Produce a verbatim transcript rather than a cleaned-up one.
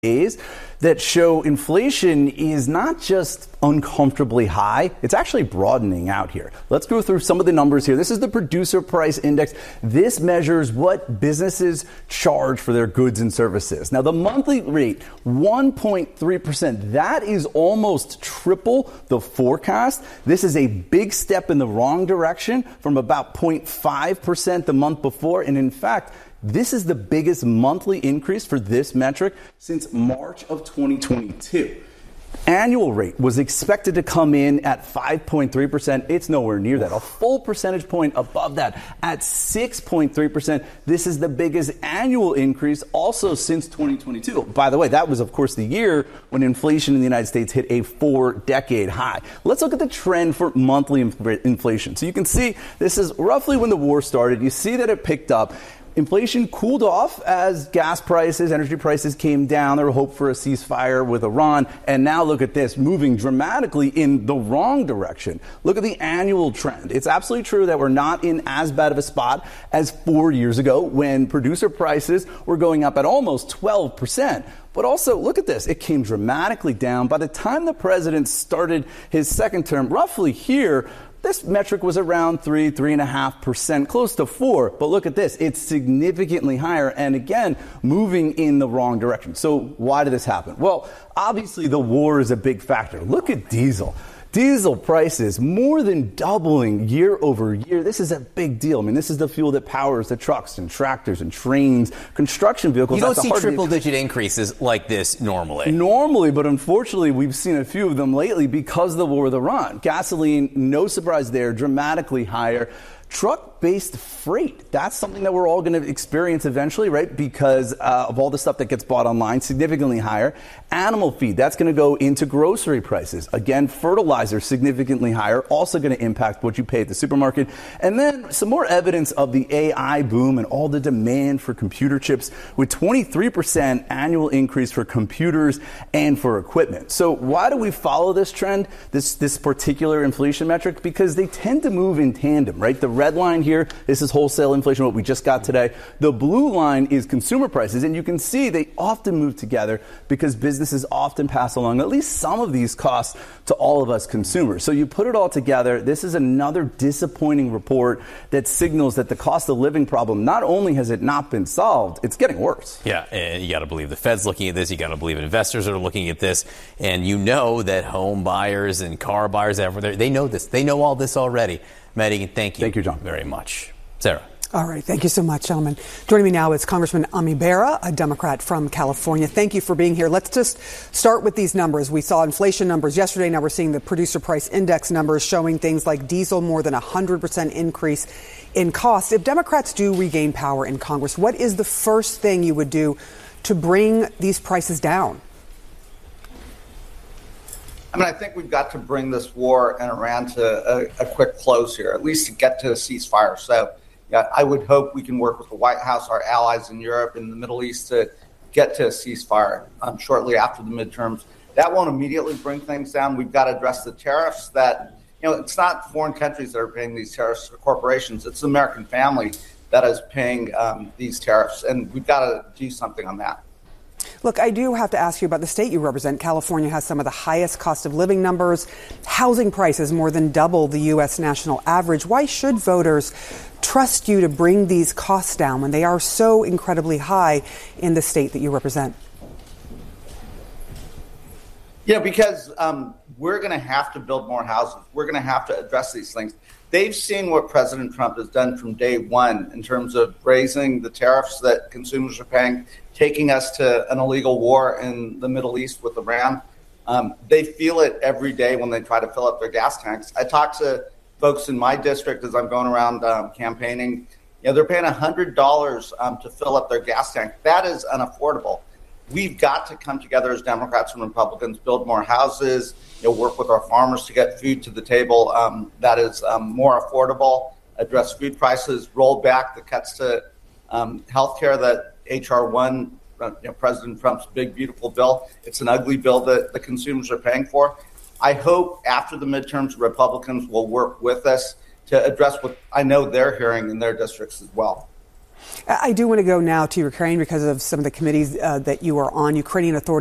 days that show inflation is not just uncomfortably high, it's actually broadening out here. Let's go through some of the numbers here. This is the Producer Price Index. This measures what businesses charge for their goods and services. Now, the monthly rate, one point three percent. That is almost triple the forecast. This is a big step in the wrong direction from about zero point five percent the month before. And in fact, this is the biggest monthly increase for this metric since March of twenty twenty-two. Annual rate was expected to come in at five point three percent. It's nowhere near that. A full percentage point above that at six point three percent. This is the biggest annual increase also since twenty twenty-two. By the way, that was, of course, the year when inflation in the United States hit a four-decade high. Let's look at the trend for monthly inflation. So you can see this is roughly when the war started. You see that it picked up. Inflation cooled off as gas prices, energy prices came down. There were hope for a ceasefire with Iran. And now look at this, moving dramatically in the wrong direction. Look at the annual trend. It's absolutely true that we're not in as bad of a spot as four years ago when producer prices were going up at almost twelve percent. But also, look at this. It came dramatically down. By the time the president started his second term, roughly here, this metric was around three, three and a half percent, close to four. But look at this. It's significantly higher and again, moving in the wrong direction. So why did this happen? Well, obviously the war is a big factor. Look at diesel. Diesel prices more than doubling year over year. This is a big deal. I mean, this is the fuel that powers the trucks and tractors and trains, construction vehicles. You don't see triple-digit increases like this normally. Normally, but unfortunately, we've seen a few of them lately because of the war with Iran. Gasoline, no surprise there, dramatically higher. Truck-based freight, that's something that we're all going to experience eventually, right? Because uh, of all the stuff that gets bought online, significantly higher. Animal feed, that's going to go into grocery prices. Again, fertilizer, significantly higher, also going to impact what you pay at the supermarket. And then some more evidence of the A I boom and all the demand for computer chips with twenty-three percent annual increase for computers and for equipment. So why do we follow this trend, this, this particular inflation metric? Because they tend to move in tandem, right? The red line here, this is wholesale inflation, what we just got today. The blue line is consumer prices, and you can see they often move together because businesses often pass along at least some of these costs to all of us consumers. So you put it all together, this is another disappointing report that signals that the cost of living problem, not only has it not been solved, it's getting worse. Yeah, and you got to believe the Fed's looking at this, you got to believe investors are looking at this, and you know that home buyers and car buyers, they know this, they know all this already. Madigan, thank you. Thank you, John. Very much. Sarah. All right. Thank you so much, gentlemen. Joining me now is Congressman Ami Bera, a Democrat from California. Thank you for being here. Let's just start with these numbers. We saw inflation numbers yesterday. Now we're seeing the Producer Price Index numbers showing things like diesel more than a one hundred percent increase in cost. If Democrats do regain power in Congress, what is the first thing you would do to bring these prices down? I mean, I think we've got to bring this war in Iran to a, a quick close here, at least to get to a ceasefire. So yeah, I would hope we can work with the White House, our allies in Europe and the Middle East to get to a ceasefire um, shortly after the midterms. That won't immediately bring things down. We've got to address the tariffs that, you know, it's not foreign countries that are paying these tariffs or corporations. It's the American family that is paying um, these tariffs. And we've got to do something on that. Look, I do have to ask you about the state you represent. California has some of the highest cost of living numbers. Housing prices more than double the U S national average. Why should voters trust you to bring these costs down when they are so incredibly high in the state that you represent? Yeah, because um, we're going to have to build more houses. We're going to have to address these things. They've seen what President Trump has done from day one in terms of raising the tariffs that consumers are paying, taking us to an illegal war in the Middle East with Iran. Um, they feel it every day when they try to fill up their gas tanks. I talk to folks in my district as I'm going around um, campaigning. You know, they're paying one hundred dollars um, to fill up their gas tank. That is unaffordable. We've got to come together as Democrats and Republicans, build more houses, you know, work with our farmers to get food to the table um, that is um, more affordable, address food prices, roll back the cuts to um, health care that H R one, uh, you know, President Trump's big, beautiful bill. It's an ugly bill that the consumers are paying for. I hope after the midterms, Republicans will work with us to address what I know they're hearing in their districts as well. I do want to go now to Ukraine because of some of the committees uh, that you are on. Ukrainian authorities